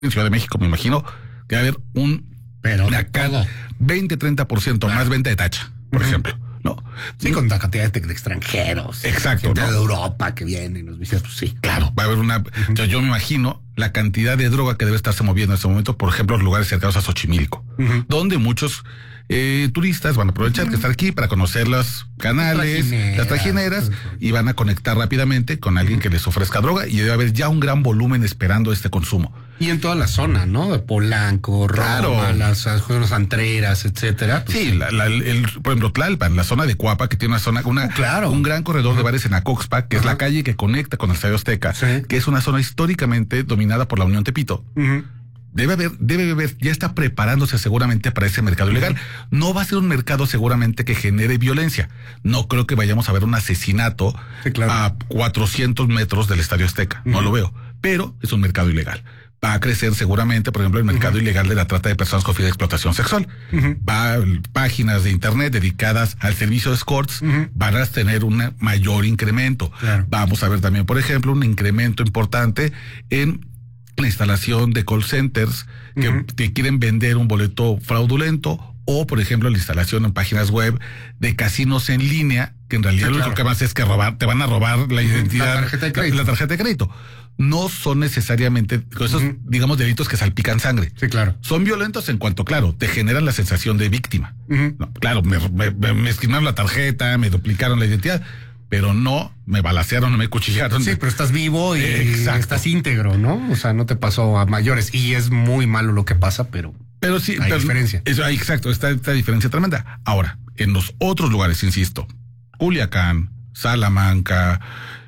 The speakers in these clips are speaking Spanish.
en Ciudad de México, me imagino que va a haber Pero una todo. 20-30% más venta de tacha, por ejemplo, ¿no? Sí, con la cantidad de extranjeros. Exacto, Gente ¿no? de Europa que vienen y nos visitan, pues sí. Claro, va a haber o sea, yo me imagino la cantidad de droga que debe estarse moviendo en este momento, por ejemplo, los lugares cercanos a Xochimilco, donde muchos turistas van a aprovechar que están aquí para conocer los canales, las trajineras, y van a conectar rápidamente con alguien que les ofrezca droga, y debe haber ya un gran volumen esperando este consumo. Y en toda la zona, ¿no? De Polanco, Claro. Roma, las antreras, etcétera. Pues, Sí, por ejemplo, Tlalpan, la zona de Cuapa, que tiene un gran corredor de bares en Acoxpa, que es la calle que conecta con el Estadio Azteca, que es una zona históricamente dominada por la Unión Tepito. Debe haber, ya está preparándose seguramente para ese mercado ilegal. No va a ser un mercado seguramente que genere violencia. No creo que vayamos a ver un asesinato a 400 metros del Estadio Azteca. No lo veo. Pero es un mercado ilegal. Va a crecer seguramente, por ejemplo, el mercado ilegal de la trata de personas con fin de explotación sexual. Páginas de internet dedicadas al servicio de escorts van a tener un mayor incremento. Claro. Vamos a ver también, por ejemplo, un incremento importante en la instalación de call centers que quieren vender un boleto fraudulento, o por ejemplo la instalación en páginas web de casinos en línea, que en realidad lo único que más es que te van a robar la identidad, la tarjeta de crédito. No son necesariamente esos, digamos, delitos que salpican sangre. Sí, claro. Son violentos en cuanto, claro, te generan la sensación de víctima. No, claro, me esquimaron la tarjeta, me duplicaron la identidad, pero no me balacearon, no me cuchillaron. Sí, pero estás vivo y estás íntegro, ¿no? O sea, no te pasó a mayores. Y es muy malo lo que pasa, pero sí, hay diferencia. Exacto, esta diferencia tremenda. Ahora, en los otros lugares, insisto, Culiacán, Salamanca,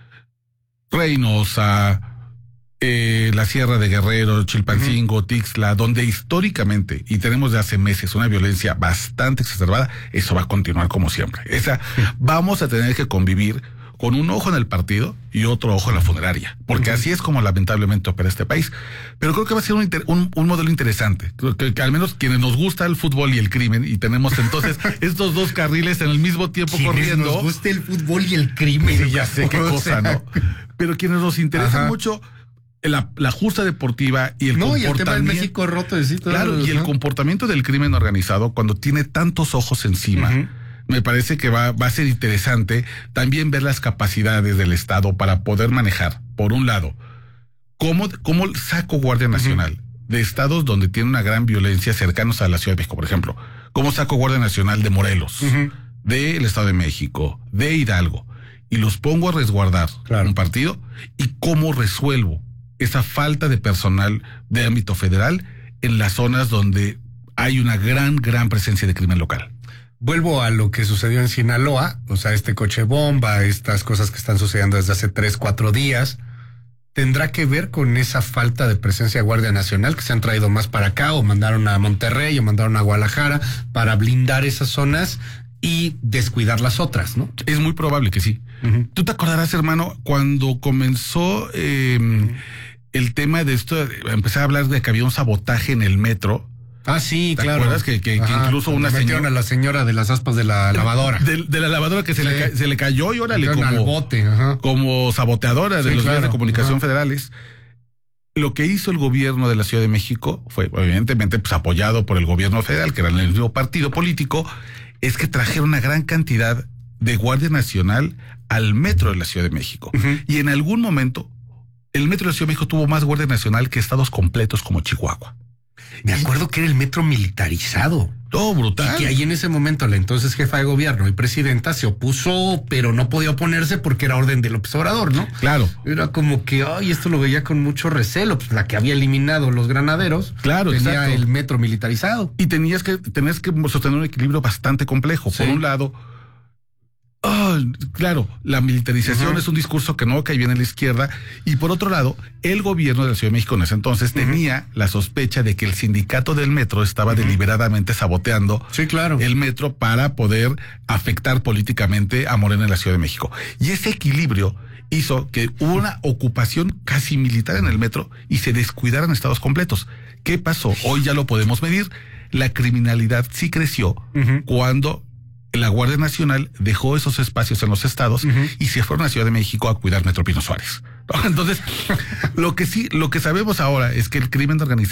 Reynosa, la Sierra de Guerrero, Chilpancingo, Tixla, donde históricamente, y tenemos de hace meses, una violencia bastante exacerbada, eso va a continuar como siempre. Vamos a tener que convivir con un ojo en el partido y otro ojo en la funeraria, porque así es como lamentablemente opera este país. Pero creo que va a ser un modelo interesante. Creo que al menos quienes nos gusta el fútbol y el crimen, y tenemos entonces estos dos carriles en el mismo tiempo corriendo. Nos gusta el fútbol y el crimen. Sí, ya sé qué cosa, ¿no? Pero quienes nos interesa mucho la justa deportiva y el comportamiento. Y el tema del México roto. Claro, y el comportamiento del crimen organizado cuando tiene tantos ojos encima. Me parece que va a ser interesante también ver las capacidades del Estado para poder manejar, por un lado, cómo saco Guardia Nacional de estados donde tiene una gran violencia cercanos a la Ciudad de México, por ejemplo. Cómo saco Guardia Nacional de Morelos, del Estado de México, de Hidalgo, y los pongo a resguardar un partido, y cómo resuelvo esa falta de personal de ámbito federal en las zonas donde hay una gran presencia de crimen local. Vuelvo a lo que sucedió en Sinaloa, o sea, este coche bomba, estas cosas que están sucediendo desde hace 3-4 días, ¿tendrá que ver con esa falta de presencia de Guardia Nacional que se han traído más para acá, o mandaron a Monterrey, o mandaron a Guadalajara para blindar esas zonas y descuidar las otras, ¿no? Es muy probable que sí. Tú te acordarás, hermano, cuando comenzó el tema de esto, empecé a hablar de que había un sabotaje en el metro. Ah, sí, ¿Te claro. acuerdas que incluso una señora... a la señora de las aspas de la lavadora. De la lavadora que se le cayó, y órale, al bote, como saboteadora de los medios de comunicación federales. Lo que hizo el gobierno de la Ciudad de México fue, evidentemente, pues apoyado por el gobierno federal, que era el mismo partido político, es que trajeron una gran cantidad de Guardia Nacional al metro de la Ciudad de México. Y en algún momento, el metro de la Ciudad de México tuvo más Guardia Nacional que estados completos como Chihuahua. Me acuerdo que era el metro militarizado. Oh, brutal. Y que ahí en ese momento la entonces jefa de gobierno y presidenta se opuso, pero no podía oponerse porque era orden de López Obrador, ¿no? Claro. Era como que, esto lo veía con mucho recelo, pues la que había eliminado los granaderos. Claro, tenía el metro militarizado. Y tenías que sostener un equilibrio bastante complejo. Sí. Por un lado, claro, la militarización es un discurso que no cae bien en la izquierda, y por otro lado, el gobierno de la Ciudad de México en ese entonces tenía la sospecha de que el sindicato del metro estaba deliberadamente saboteando el metro para poder afectar políticamente a Morena en la Ciudad de México. Y ese equilibrio hizo que hubo una ocupación casi militar en el metro y se descuidaran estados completos. ¿Qué pasó? Hoy ya lo podemos medir. La criminalidad sí creció cuando la Guardia Nacional dejó esos espacios en los estados y se fueron a Ciudad de México a cuidar Metro Pino Suárez. Entonces, lo que sabemos ahora es que el crimen organizado